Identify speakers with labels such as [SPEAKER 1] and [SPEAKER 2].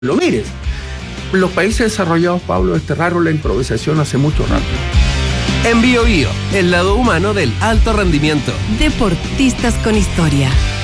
[SPEAKER 1] lo mires. Los países desarrollados, Pablo, desterraron la improvisación hace mucho rato.
[SPEAKER 2] En Bio Bio, el lado humano del alto rendimiento.
[SPEAKER 3] Deportistas con historia.